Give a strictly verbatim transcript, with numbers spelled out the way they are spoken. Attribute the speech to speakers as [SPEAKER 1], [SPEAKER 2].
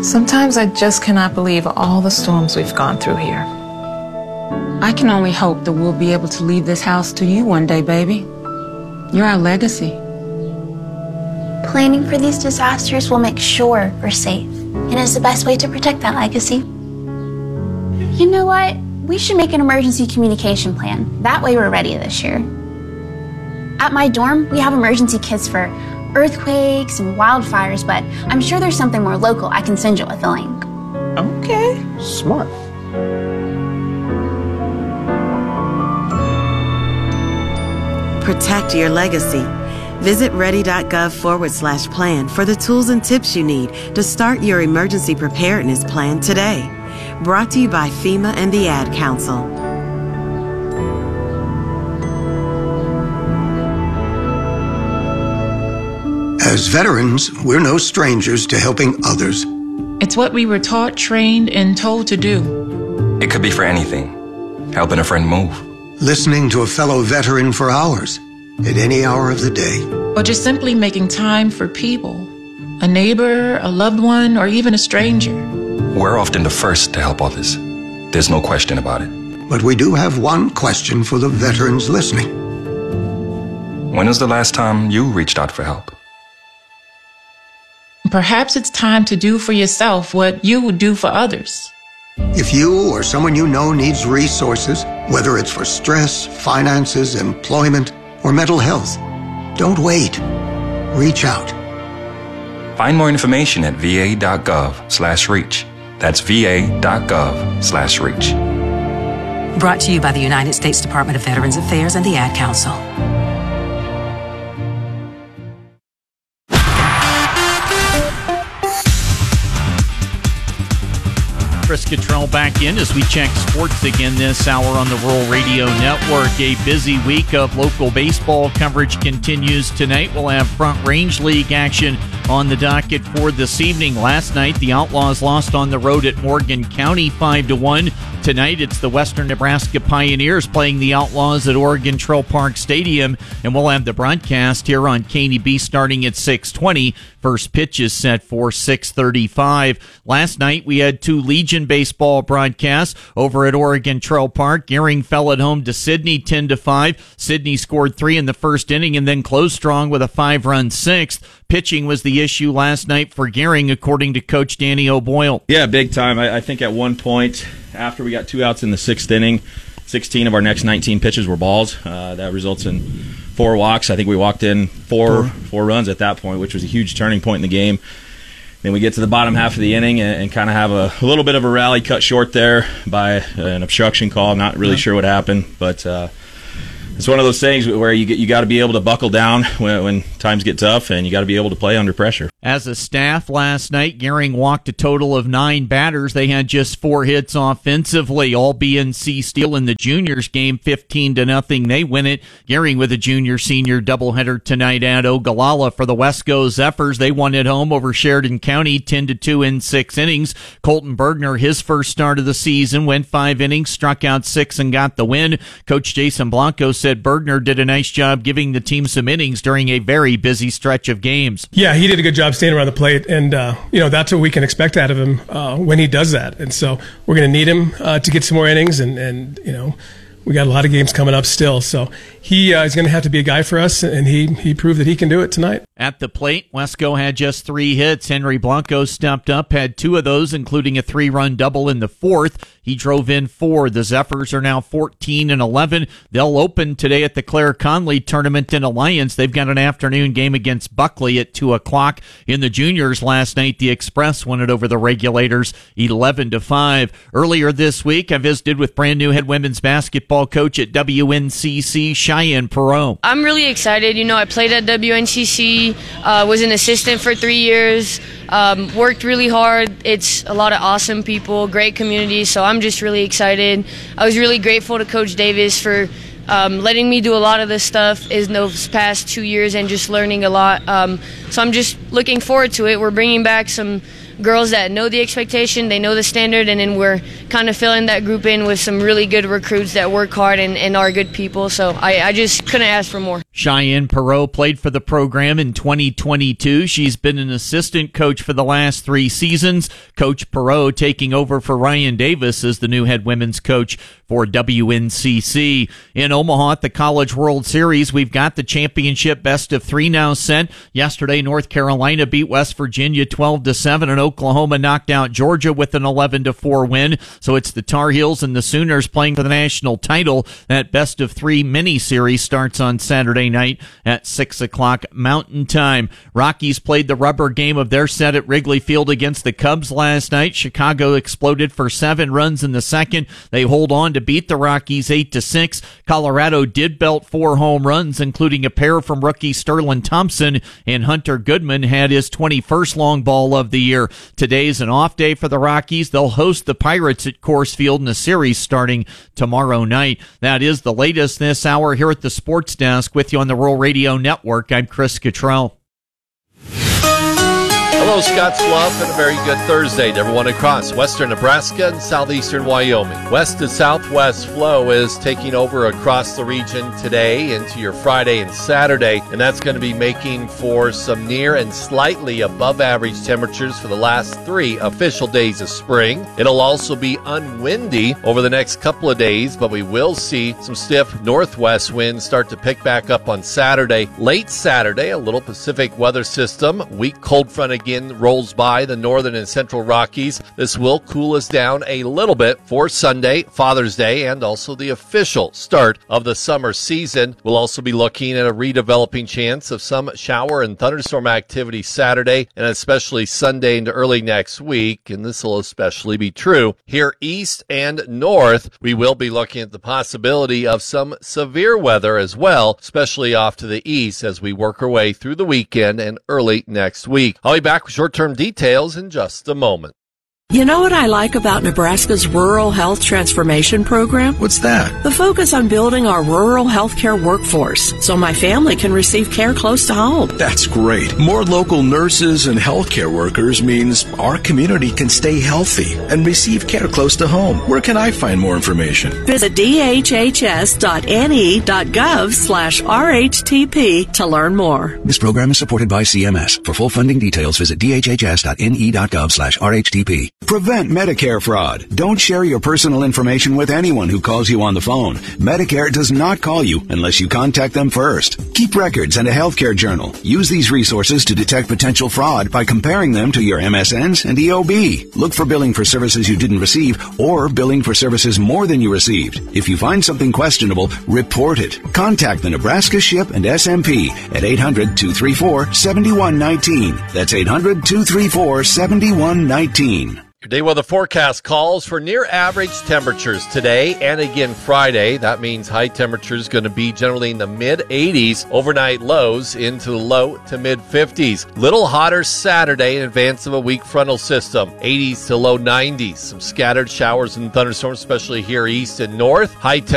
[SPEAKER 1] Sometimes I just cannot believe all the storms we've gone through here.
[SPEAKER 2] I can only hope that we'll be able to leave this house to you one day, baby. You're our legacy.
[SPEAKER 3] Planning for these disasters will make sure we're safe, and is the best way to protect that legacy. You know what? We should make an emergency communication plan. That way we're ready this year. At my dorm, we have emergency kits for earthquakes and wildfires, but I'm sure there's something more local I can send you with a link.
[SPEAKER 1] Okay.
[SPEAKER 4] Smart.
[SPEAKER 5] Protect your legacy. Visit ready.gov forward slash plan for the tools and tips you need to start your emergency preparedness plan today. Brought to you by FEMA and the Ad Council.
[SPEAKER 6] As veterans, we're no strangers to helping others.
[SPEAKER 7] It's what we were taught, trained, and told to do.
[SPEAKER 8] It could be for anything. Helping a friend move.
[SPEAKER 6] Listening to a fellow veteran for hours, at any hour of the day.
[SPEAKER 7] Or just simply making time for people. A neighbor, a loved one, or even a stranger.
[SPEAKER 8] We're often the first to help others. There's no question about it.
[SPEAKER 6] But we do have one question for the veterans listening.
[SPEAKER 8] When was the last time you reached out for help?
[SPEAKER 7] Perhaps it's time to do for yourself what you would do for others.
[SPEAKER 6] If you or someone you know needs resources, whether it's for stress, finances, employment, or mental health, don't wait. Reach out.
[SPEAKER 8] Find more information at va.gov slash reach. That's va.gov slash reach.
[SPEAKER 9] Brought to you by the United States Department of Veterans Affairs and the Ad Council.
[SPEAKER 10] Chris Cottrell back in as we check sports again this hour on the Rural Radio Network. A busy week of local baseball coverage continues tonight. We'll have Front Range League action on the docket for this evening. Last night, the Outlaws lost on the road at Morgan County five to one. Tonight, it's the Western Nebraska Pioneers playing the Outlaws at Oregon Trail Park Stadium, and we'll have the broadcast here on K N B starting at six twenty. First pitch is set for six thirty-five. Last night, we had two Legion baseball broadcasts over at Oregon Trail Park. Gering fell at home to Sidney ten to five. Sidney scored three in the first inning and then closed strong with a five-run sixth. Pitching was the issue last night for Gering, according to Coach Danny O'Boyle.
[SPEAKER 11] Yeah, big time. I, I think at one point, after we got two outs in the sixth inning, sixteen of our next nineteen pitches were balls. Uh, that results in four walks. I think we walked in four, four four runs at that point, which was a huge turning point in the game. Then we get to the bottom half of the inning and, and kind of have a, a little bit of a rally cut short there by an obstruction call. Not really sure what happened, but uh, it's one of those things where you get you got to be able to buckle down when, when times get tough, and you got to be able to play under pressure.
[SPEAKER 10] As a staff last night, Gering walked a total of nine batters. They had just four hits offensively. All B N C Steel in the juniors game, fifteen to nothing. They win it. Gering with a junior-senior doubleheader tonight at Ogallala for the Wesco Zephyrs. They won at home over Sheridan County, ten to two in six innings. Colton Bergner, his first start of the season, went five innings, struck out six, and got the win. Coach Jason Blanco said Bergner did a nice job giving the team some innings during a very busy stretch of games.
[SPEAKER 12] Yeah, he did a good job staying around the plate, and uh, you know that's what we can expect out of him uh, when he does that. And so we're going to need him uh, to get some more innings, and, and you know we got a lot of games coming up still. So he uh, is going to have to be a guy for us, and he he proved that he can do it tonight.
[SPEAKER 10] At the plate, Wesco had just three hits. Henry Blanco stepped up, had two of those, including a three-run double in the fourth. He drove in four. The Zephyrs are now fourteen and eleven. They'll open today at the Claire Conley Tournament in Alliance. They've got an afternoon game against Buckley at two o'clock. In the juniors last night, the Express won it over the Regulators eleven to five. Earlier this week, I visited with brand new head women's basketball coach at W N C C, Cheyenne Perot.
[SPEAKER 13] I'm really excited. You know, I played at W N C C, uh, was an assistant for three years, um, worked really hard. It's a lot of awesome people, great community, so I'm just really excited. I was really grateful to Coach Davis for um, letting me do a lot of this stuff in those past two years and just learning a lot. Um, so I'm just looking forward to it. We're bringing back some girls that know the expectation, they know the standard, and then we're kind of filling that group in with some really good recruits that work hard and, and are good people. So I, I just couldn't ask for more.
[SPEAKER 10] Cheyenne Perot played for the program in twenty twenty-two. She's been an assistant coach for the last three seasons. Coach Perot taking over for Ryan Davis as the new head women's coach for W N C C. In Omaha at the College World Series, we've got the championship best of three now set. Yesterday, North Carolina beat West Virginia twelve to seven, and Oklahoma knocked out Georgia with an eleven to four win. So it's the Tar Heels and the Sooners playing for the national title. That best of three mini series starts on Saturday night at six o'clock Mountain Time. Rockies played the rubber game of their set at Wrigley Field against the Cubs last night. Chicago exploded for seven runs in the second. They hold on to beat the Rockies eight to six. Colorado did belt four home runs, including a pair from rookie Sterling Thompson, and Hunter Goodman had his twenty-first long ball of the year. Today's an off day for the Rockies. They'll host the Pirates at Coors Field in a series starting tomorrow night. That is the latest this hour here at the Sports Desk. With you on the Rural Radio Network, I'm Chris Cottrell.
[SPEAKER 4] Hello, Scott Slough, and a very good Thursday to everyone across western Nebraska and southeastern Wyoming. West to southwest flow is taking over across the region today into your Friday and Saturday, and that's going to be making for some near and slightly above average temperatures for the last three official days of spring. It'll also be unwindy over the next couple of days, but we will see some stiff northwest winds start to pick back up on Saturday. Late Saturday, a little Pacific weather system, weak cold front again rolls by the northern and central Rockies. This will cool us down a little bit for Sunday, Father's Day, and also the official start of the summer season. We'll also be looking at a redeveloping chance of some shower and thunderstorm activity Saturday and especially Sunday into early next week, and this will especially be true here east and north. We will be looking at the possibility of some severe weather as well, especially off to the east as we work our way through the weekend and early next week. I'll be back with short-term details in just a moment.
[SPEAKER 14] You know what I like about Nebraska's Rural Health Transformation Program?
[SPEAKER 15] What's that?
[SPEAKER 14] The focus on building our rural healthcare workforce so my family can receive care close to home.
[SPEAKER 15] That's great. More local nurses and healthcare workers means our community can stay healthy and receive care close to home. Where can I find more information?
[SPEAKER 14] Visit d h h s dot n e dot gov slash r h t p to learn more.
[SPEAKER 16] This program is supported by C M S. For full funding details, visit d h h s dot n e dot gov slash r h t p.
[SPEAKER 17] Prevent Medicare fraud. Don't share your personal information with anyone who calls you on the phone. Medicare does not call you unless you contact them first. Keep records and a healthcare journal. Use these resources to detect potential fraud by comparing them to your M S Ns and E O B. Look for billing for services you didn't receive or billing for services more than you received. If you find something questionable, report it. Contact the Nebraska S H I P and S M P at eight hundred, two three four, seven one one nine. That's eight hundred, two three four, seven one one nine.
[SPEAKER 4] Your day weather forecast calls for near average temperatures today and again Friday. That means high temperatures going to be generally in the mid eighties, overnight lows into the low to mid fifties. Little hotter Saturday in advance of a weak frontal system, eighties to low nineties. Some scattered showers and thunderstorms, especially here east and north. High